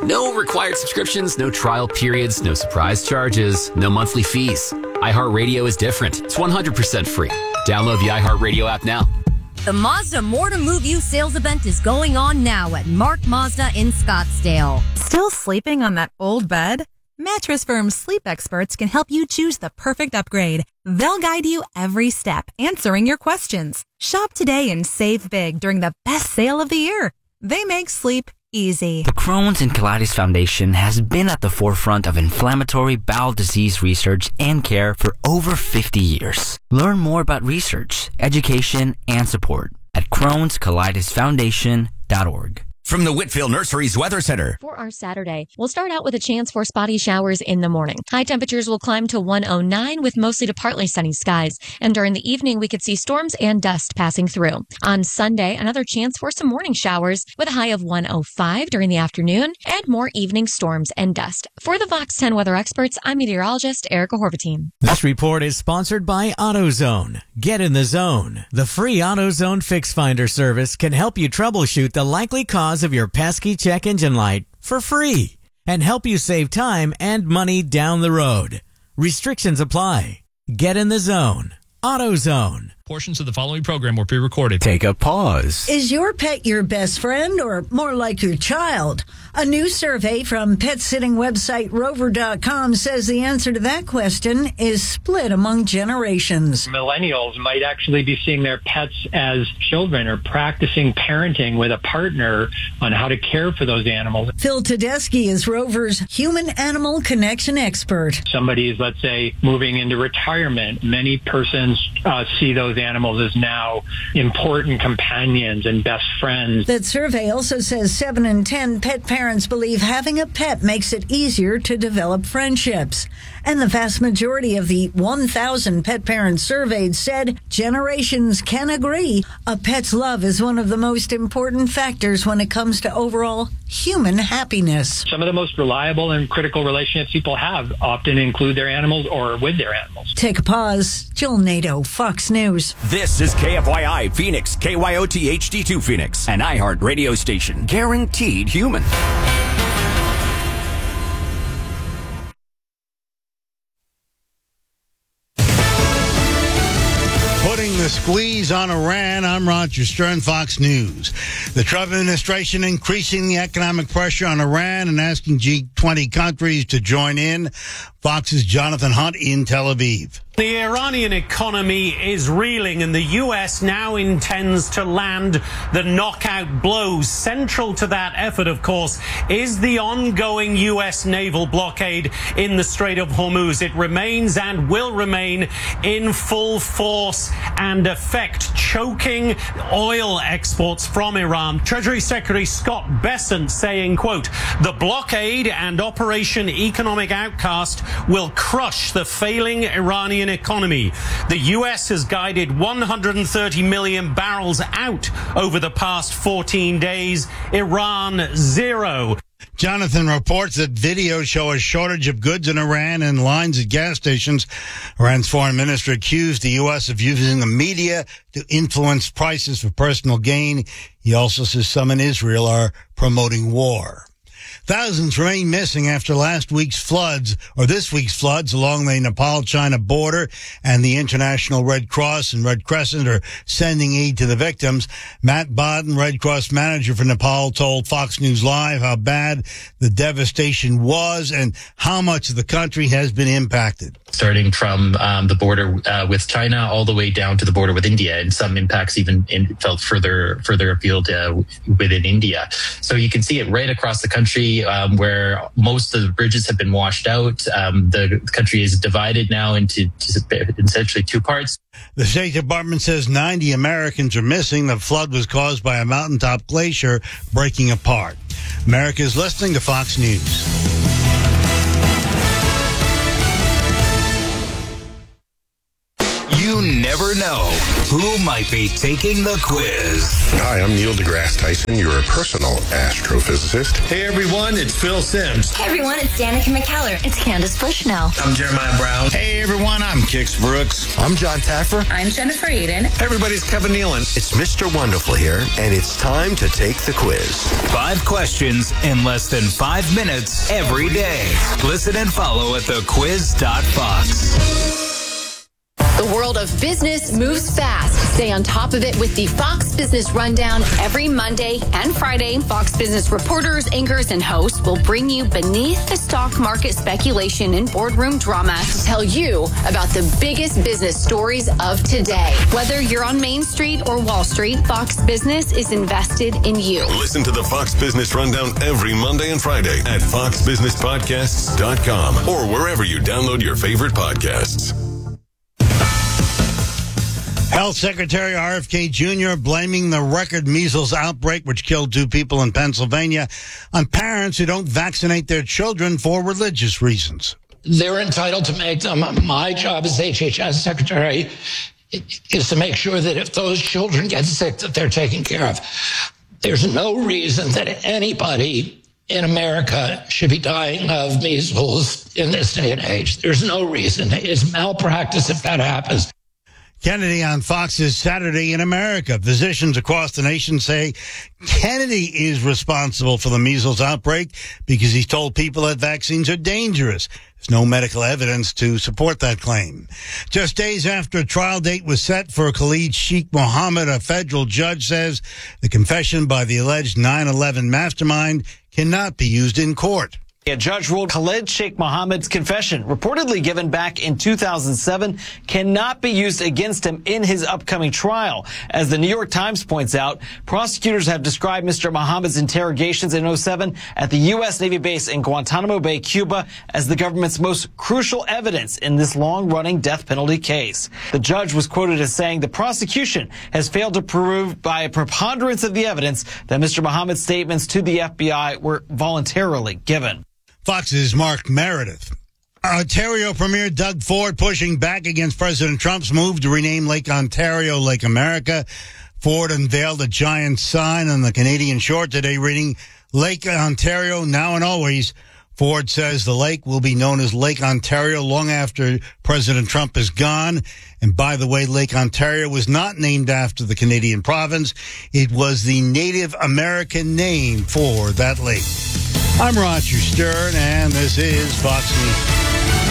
No required subscriptions, no trial periods, no surprise charges, no monthly fees. iHeartRadio is different. It's 100% free. Download the iHeartRadio app now. The Mazda More to Move You sales event is going on now at Mark Mazda in Scottsdale. Still sleeping on that old bed? Mattress Firm's sleep experts can help you choose the perfect upgrade. They'll guide you every step, answering your questions. Shop today and save big during the best sale of the year. They make sleep easy. The Crohn's and Colitis Foundation has been at the forefront of inflammatory bowel disease research and care for over 50 years. Learn more about research, education, and support at Crohn'sColitisFoundation.org. From the Whitfield Nurseries Weather Center. For our Saturday, we'll start out with a chance for spotty showers in the morning. High temperatures will climb to 109 with mostly to partly sunny skies. And during the evening, we could see storms and dust passing through. On Sunday, another chance for some morning showers with a high of 105 during the afternoon and more evening storms and dust. For the Vox 10 weather experts, I'm meteorologist Erica Horvatine. This report is sponsored by AutoZone. Get in the zone. The free AutoZone Fix Finder service can help you troubleshoot the likely cause of your pesky check engine light for free and help you save time and money down the road. Restrictions apply. Get in the zone. AutoZone. Portions of the following program were pre-recorded. Take a pause. Is your pet your best friend or more like your child? A new survey from pet sitting website Rover.com says the answer to that question is split among generations. Millennials might actually be seeing their pets as children or practicing parenting with a partner on how to care for those animals. Phil Tedeschi is Rover's human-animal connection expert. Somebody is, let's say, moving into retirement. Many persons see those animals as now important companions and best friends. That survey also says 7 in 10 pet parents believe having a pet makes it easier to develop friendships. And the vast majority of the 1,000 pet parents surveyed said generations can agree a pet's love is one of the most important factors when it comes to overall human happiness. Some of the most reliable and critical relationships people have often include their animals or with their animals. Take a pause. Jill Nato, Fox News. This is KFYI Phoenix, KYOT HD2 Phoenix, an iHeart radio station. Guaranteed human. Putting the squeeze on Iran, I'm Roger Stern, Fox News. The Trump administration increasing the economic pressure on Iran and asking G20 countries to join in. Fox's Jonathan Hunt in Tel Aviv. The Iranian economy is reeling, and the U.S. now intends to land the knockout blows. Central to that effort, of course, is the ongoing U.S. naval blockade in the Strait of Hormuz. It remains and will remain in full force and effect, choking oil exports from Iran. Treasury Secretary Scott Bessent saying, quote, "The blockade and Operation Economic Outcast will crush the failing Iranian economy. The U.S. has guided 130 million barrels out over the past 14 days. Iran, zero." Jonathan reports that videos show a shortage of goods in Iran and lines at gas stations. Iran's foreign minister accused the U.S. of using the media to influence prices for personal gain. He also says some in Israel are promoting war. Thousands remain missing after this week's floods along the Nepal-China border, and the International Red Cross and Red Crescent are sending aid to the victims. Matt Bodden, Red Cross manager for Nepal, told Fox News Live how bad the devastation was and how much of the country has been impacted. Starting from the border with China all the way down to the border with India, and some impacts even felt further afield within India. So you can see it right across the country, where most of the bridges have been washed out. The country is divided now into essentially two parts. The State Department says 90 Americans are missing. The flood was caused by a mountaintop glacier breaking apart. America is listening to Fox News. You never never know who might be taking the quiz. Hi, I'm Neil deGrasse Tyson, your personal astrophysicist. Hey everyone, it's Phil Simms. Hey everyone, it's Danica McKellar. It's Candace Bushnell. I'm Jeremiah Brown. Hey everyone, I'm Kix Brooks. I'm John Taffer. I'm Jennifer Aiden. Hey everybody, it's Kevin Nealon. It's Mr. Wonderful here, and it's time to take the quiz. 5 questions in less than 5 minutes every day. Listen and follow at thequiz.fox. The world of business moves fast. Stay on top of it with the Fox Business Rundown every Monday and Friday. Fox Business reporters, anchors, and hosts will bring you beneath the stock market speculation and boardroom drama to tell you about the biggest business stories of today. Whether you're on Main Street or Wall Street, Fox Business is invested in you. Listen to the Fox Business Rundown every Monday and Friday at foxbusinesspodcasts.com or wherever you download your favorite podcasts. Health Secretary RFK Jr. blaming the record measles outbreak, which killed 2 people in Pennsylvania, on parents who don't vaccinate their children for religious reasons. They're entitled to make them. My job as HHS Secretary is to make sure that if those children get sick, that they're taken care of. There's no reason that anybody in America should be dying of measles in this day and age. There's no reason. It's malpractice if that happens. Kennedy on Fox's Saturday in America. Physicians across the nation say Kennedy is responsible for the measles outbreak because he's told people that vaccines are dangerous. There's no medical evidence to support that claim. Just days after a trial date was set for Khalid Sheikh Mohammed, a federal judge says the confession by the alleged 9/11 mastermind cannot be used in court. A judge ruled Khalid Sheikh Mohammed's confession, reportedly given back in 2007, cannot be used against him in his upcoming trial. As the New York Times points out, prosecutors have described Mr. Mohammed's interrogations in 2007 at the U.S. Navy base in Guantanamo Bay, Cuba, as the government's most crucial evidence in this long-running death penalty case. The judge was quoted as saying the prosecution has failed to prove by a preponderance of the evidence that Mr. Mohammed's statements to the FBI were voluntarily given. Fox's Mark Meredith. Ontario Premier Doug Ford pushing back against President Trump's move to rename Lake Ontario Lake America. Ford unveiled a giant sign on the Canadian shore today reading, Lake Ontario now and always. Ford says the lake will be known as Lake Ontario long after President Trump is gone. And by the way, Lake Ontario was not named after the Canadian province. It was the Native American name for that lake. I'm Roger Stern, and this is Fox News.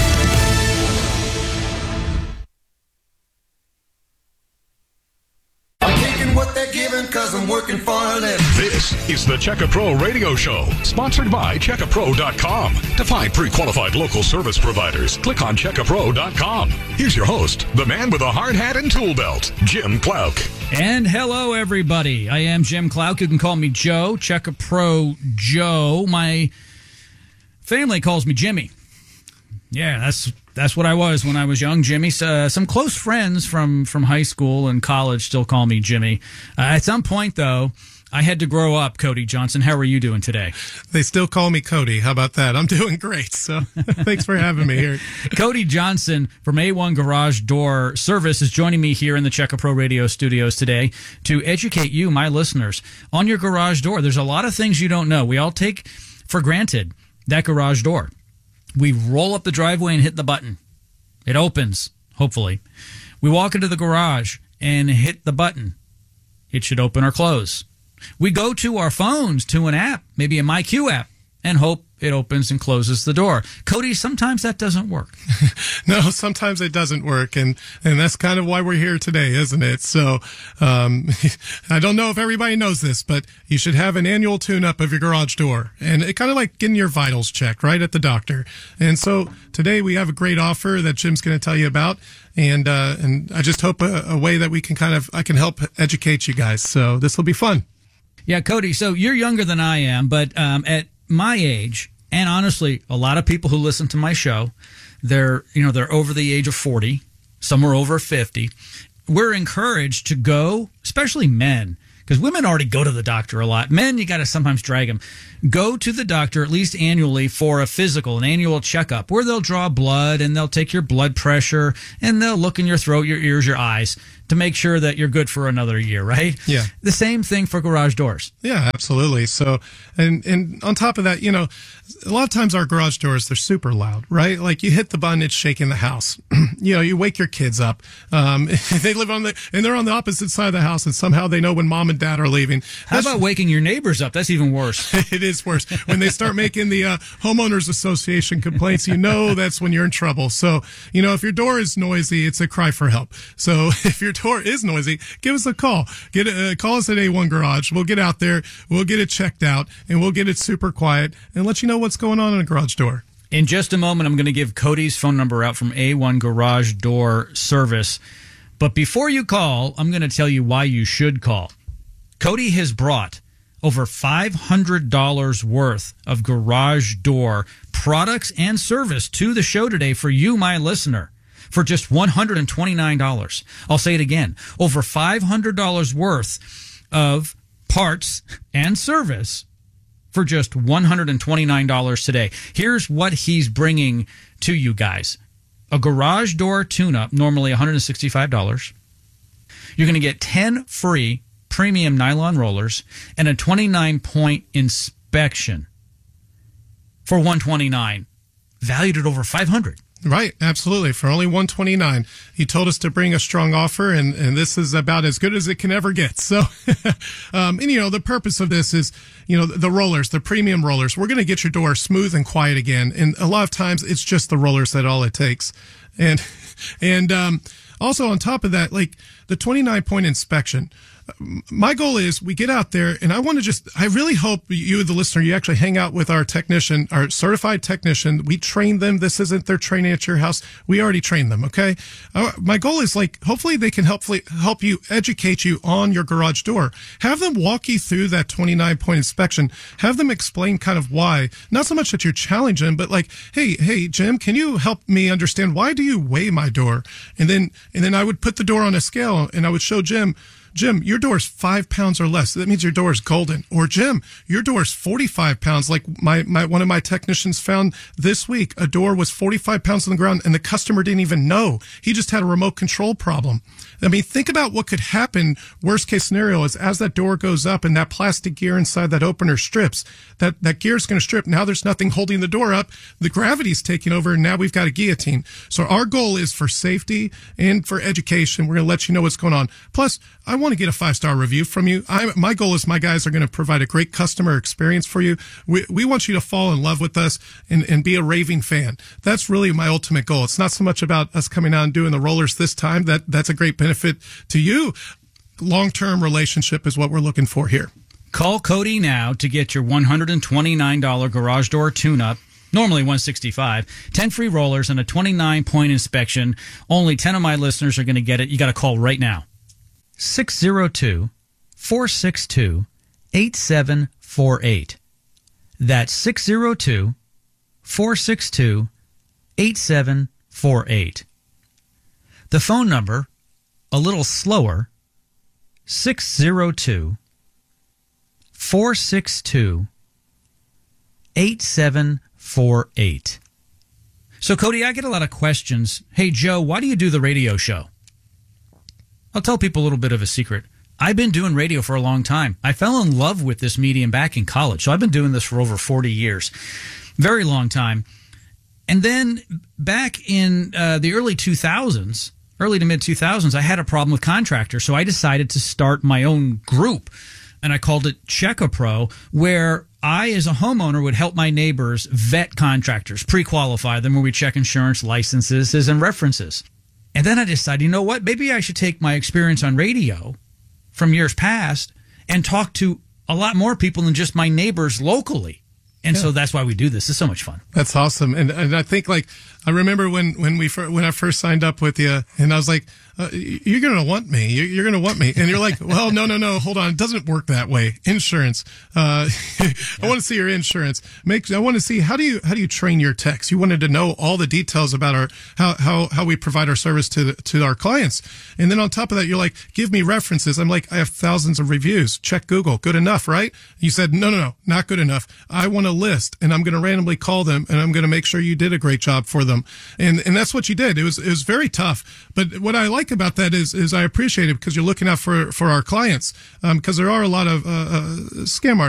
What they're giving because I'm working for a living. This is the Checka Pro Radio Show, sponsored by CheckaPro.com. To find pre-qualified local service providers, click on CheckaPro.com. Here's your host, the man with a hard hat and tool belt, Jim Clouk. And hello, everybody. I am Jim Clouk. You can call me Joe, Checka Pro Joe. My family calls me Jimmy. Yeah, that's what I was when I was young, Jimmy. Some close friends from high school and college still call me Jimmy. At some point, though, I had to grow up. Cody Johnson, how are you doing today? They still call me Cody. How about that? I'm doing great. So thanks for having me here. Cody Johnson from A1 Garage Door Service is joining me here in the Checka Pro Radio studios today to educate you, my listeners, on your garage door. There's a lot of things you don't know. We all take for granted that garage door. We roll up the driveway and hit the button. It opens, hopefully. We walk into the garage and hit the button. It should open or close. We go to our phones to an app, maybe a MyQ app, and hope it opens and closes the door. Cody, sometimes that doesn't work. No, sometimes it doesn't work, and that's kind of why we're here today, isn't it? So I don't know if everybody knows this, but you should have an annual tune-up of your garage door, and it kind of like getting your vitals checked, right, at the doctor. And so today we have a great offer that Jim's going to tell you about, and I just hope a way that I can help educate you guys. So this will be fun. Yeah, Cody, so you're younger than I am, but at my age, and honestly, a lot of people who listen to my show, they're over the age of 40, some are over 50. We're encouraged to go, especially men, because women already go to the doctor a lot. Men, you got to sometimes drag them. Go to the doctor at least annually for a physical, an annual checkup, where they'll draw blood and they'll take your blood pressure and they'll look in your throat, your ears, your eyes to make sure that you're good for another year, right? Yeah. The same thing for garage doors. Yeah, absolutely. So, and on top of that, you know, a lot of times our garage doors, they're super loud, right? Like you hit the button, it's shaking the house. You know, you wake your kids up. They live and they're on the opposite side of the house, and somehow they know when mom and dad are leaving. How about waking your neighbors up? That's even worse. It is worse. When they start making the homeowners association complaints, you know that's when you're in trouble. So, you know, if your door is noisy, it's a cry for help. So if your door is noisy, give us a call. Call us at A1 Garage. We'll get out there, we'll get it checked out, and we'll get it super quiet and let you know what's going on in a garage door. In just a moment, I'm going to give Cody's phone number out from A1 Garage Door Service. But before you call, I'm going to tell you why you should call. Cody has brought over $500 worth of garage door products and service to the show today for you, my listener, for just $129. I'll say it again. Over $500 worth of parts and service for just $129 today. Here's what he's bringing to you guys. A garage door tune-up, normally $165. You're going to get 10 free premium nylon rollers and a 29-point inspection for $129, valued at over $500. Right, absolutely. For only $129. He told us to bring a strong offer, and this is about as good as it can ever get. So, and you know, the purpose of this is, you know, the rollers, the premium rollers. We're going to get your door smooth and quiet again. And a lot of times it's just the rollers that all it takes. And also on top of that, like the 29-point inspection. My goal is we get out there, and I really hope you, the listener, you actually hang out with our technician, our certified technician. We train them. This isn't their training at your house. We already train them. Okay. My goal is hopefully they can help you, educate you on your garage door. Have them walk you through that 29-point inspection. Have them explain kind of why, not so much that you're challenging, but like, Hey, Jim, can you help me understand why do you weigh my door? And then I would put the door on a scale and I would show Jim, your door is 5 pounds or less. That means your door is golden. Or Jim, your door is 45 pounds. Like one of my technicians found this week, a door was 45 pounds on the ground and the customer didn't even know. He just had a remote control problem. I mean, think about what could happen. Worst case scenario is as that door goes up and that plastic gear inside that opener strips, that gear is going to strip. Now there's nothing holding the door up. The gravity's taking over and now we've got a guillotine. So our goal is for safety and for education. We're going to let you know what's going on. Plus, I want to get a 5-star review from you. My goal is my guys are going to provide a great customer experience for you. We want you to fall in love with us and be a raving fan. That's really my ultimate goal. It's not so much about us coming out and doing the rollers this time. That's a great benefit to you. Long-term relationship is what we're looking for here. Call Cody now to get your $129 garage door tune-up. Normally $165, 10 free rollers and a 29-point inspection. Only 10 of my listeners are going to get it. You got to call right now. 602-462-8748. That's 602-462-8748. The phone number, a little slower, 602-462-8748. So, Cody, I get a lot of questions. Hey, Joe, why do you do the radio show? I'll tell people a little bit of a secret. I've been doing radio for a long time. I fell in love with this medium back in college. So I've been doing this for over 40 years. Very long time. And then back in the early to mid 2000s, I had a problem with contractors. So I decided to start my own group. And I called it Check-A-Pro, where I, as a homeowner, would help my neighbors vet contractors, pre-qualify them, where we check insurance, licenses, and references. And then I decided, you know what? Maybe I should take my experience on radio from years past and talk to a lot more people than just my neighbors locally. And so that's why we do this. It's so much fun. That's awesome. And I think, like, I remember when I first signed up with you, and I was like, you're going to want me. You're going to want me. And you're like, well, no, hold on. It doesn't work that way. Insurance. I want to see your insurance. I want to see how do you train your techs? You wanted to know all the details about how we provide our service to our clients. And then on top of that, you're like, give me references. I'm like, I have thousands of reviews. Check Google. Good enough, right? You said, no, not good enough. I want a list, and I'm going to randomly call them, and I'm going to make sure you did a great job for them. And that's what you did. It was very tough. But what I like about that is I appreciate it because you're looking out for our clients, because there are a lot of scam artists